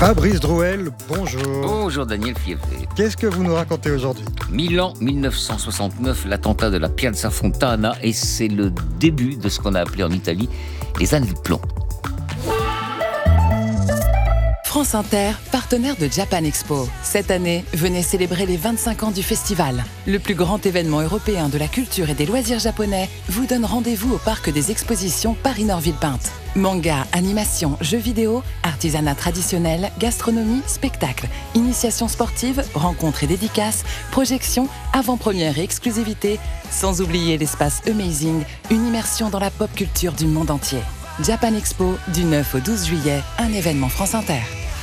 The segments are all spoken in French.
Fabrice Drouel, bonjour. Bonjour Daniel Fieffé. Qu'est-ce que vous nous racontez aujourd'hui ? Milan 1969, l'attentat de la Piazza Fontana, et c'est le début de ce qu'on a appelé en Italie les années de plomb. France Inter, partenaire de Japan Expo. Cette année, venez célébrer les 25 ans du festival. Le plus grand événement européen de la culture et des loisirs japonais vous donne rendez-vous au parc des expositions Paris-Nord-Villepinte. Manga, animation, jeux vidéo, artisanat traditionnel, gastronomie, spectacle, initiation sportive, rencontres et dédicaces, projections, avant-première et exclusivité, sans oublier l'espace Amazing, une immersion dans la pop culture du monde entier. Japan Expo, du 9 au 12 juillet, un événement France Inter.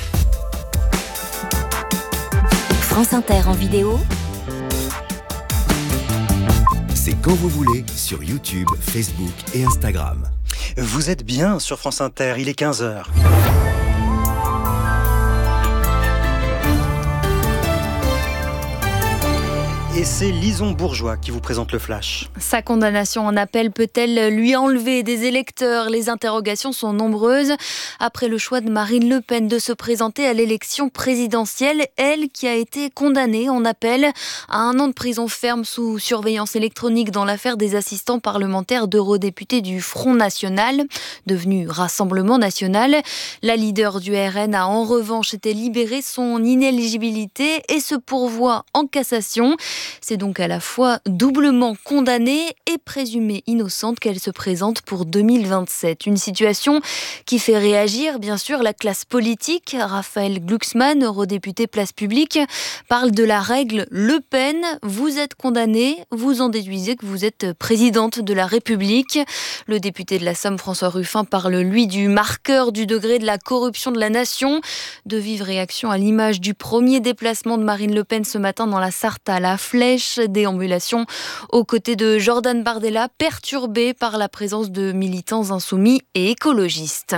France Inter en vidéo, c'est quand vous voulez sur YouTube, Facebook et Instagram. Vous êtes bien sur France Inter, il est 15h. Et c'est Lison Bourgeois qui vous présente le Flash. Sa condamnation en appel peut-elle lui enlever des électeurs ? Les interrogations sont nombreuses. Après le choix de Marine Le Pen de se présenter à l'élection présidentielle, elle qui a été condamnée en appel à 1 an de prison ferme sous surveillance électronique dans l'affaire des assistants parlementaires d'eurodéputés du Front National, devenu Rassemblement National. La leader du RN a en revanche été libérée son inéligibilité et se pourvoit en cassation. C'est donc à la fois doublement condamnée et présumée innocente qu'elle se présente pour 2027. Une situation qui fait réagir, bien sûr, la classe politique. Raphaël Glucksmann, eurodéputé Place Publique, parle de la règle Le Pen. Vous êtes condamné, vous en déduisez que vous êtes présidente de la République. Le député de la Somme, François Ruffin, parle, lui, du marqueur du degré de la corruption de la nation. De vives réactions à l'image du premier déplacement de Marine Le Pen ce matin dans la Sarthe à la Flèche, déambulation aux côtés de Jordan Bardella, perturbée par la présence de militants insoumis et écologistes.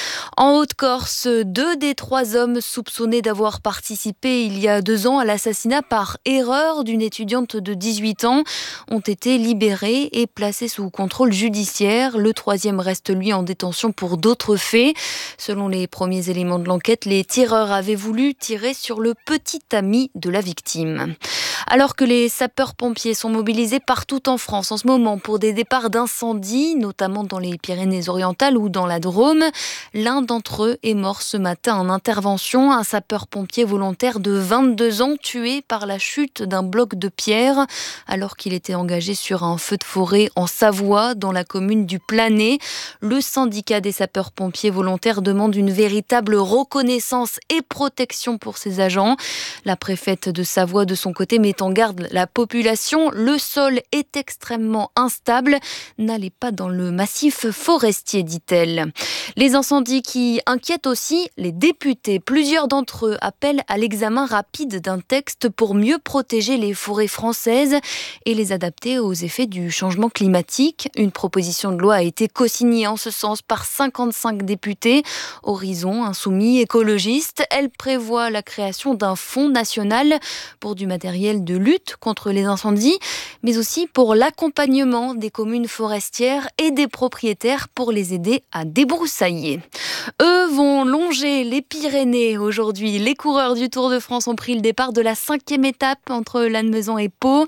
En Haute-Corse, 2 des 3 hommes soupçonnés d'avoir participé il y a 2 ans à l'assassinat par erreur d'une étudiante de 18 ans ont été libérés et placés sous contrôle judiciaire. Le 3e reste, lui, en détention pour d'autres faits. Selon les premiers éléments de l'enquête, les tireurs avaient voulu tirer sur le petit ami de la victime. Alors que les sapeurs-pompiers sont mobilisés partout en France en ce moment pour des départs d'incendie, notamment dans les Pyrénées-Orientales ou dans la Drôme, l'un d'entre eux est mort ce matin en intervention. Un sapeur-pompier volontaire de 22 ans tué par la chute d'un bloc de pierre alors qu'il était engagé sur un feu de forêt en Savoie, dans la commune du Planay. Le syndicat des sapeurs-pompiers volontaires demande une véritable reconnaissance et protection pour ces agents. La préfète de Savoie, de son côté, met en garde la population. Le sol est extrêmement instable. N'allez pas dans le massif forestier, dit-elle. Les incendies qui inquiètent aussi les députés. Plusieurs d'entre eux appellent à l'examen rapide d'un texte pour mieux protéger les forêts françaises et les adapter aux effets du changement climatique. Une proposition de loi a été co-signée en ce sens par 55 députés, Horizon, Insoumis, écologistes. Elle prévoit la création d'un fonds national pour du matériel de lutte contre les incendies, mais aussi pour l'accompagnement des communes forestières et des propriétaires pour les aider à débroussailler. Eux vont longer les Pyrénées aujourd'hui. Les coureurs du Tour de France ont pris le départ de la 5e étape entre Lannemezan et Pau.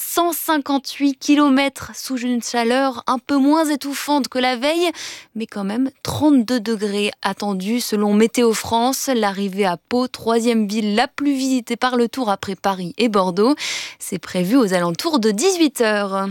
158 km sous une chaleur un peu moins étouffante que la veille, mais quand même 32 degrés attendus selon Météo France. L'arrivée à Pau, 3e ville la plus visitée par le Tour après Paris et Bordeaux, c'est prévu aux alentours de 18h.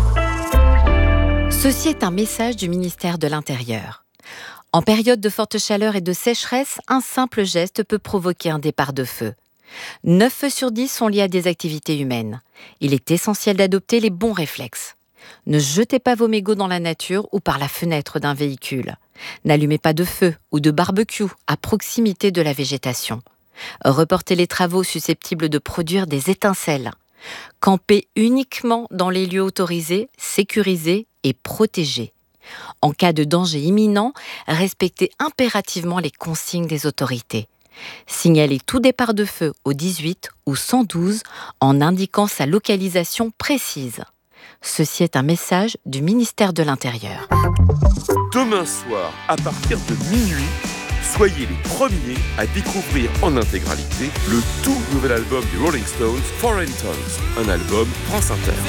Ceci est un message du ministère de l'Intérieur. En période de forte chaleur et de sécheresse, un simple geste peut provoquer un départ de feu. 9 feux sur 10 sont liés à des activités humaines. Il est essentiel d'adopter les bons réflexes. Ne jetez pas vos mégots dans la nature ou par la fenêtre d'un véhicule. N'allumez pas de feu ou de barbecue à proximité de la végétation. Reportez les travaux susceptibles de produire des étincelles. Campez uniquement dans les lieux autorisés, sécurisés et protégés. En cas de danger imminent, respectez impérativement les consignes des autorités. Signalez tout départ de feu au 18 ou 112 en indiquant sa localisation précise. Ceci est un message du ministère de l'Intérieur. Demain soir, à partir de minuit, soyez les premiers à découvrir en intégralité le tout nouvel album des Rolling Stones, Foreign Tongues, un album France Inter.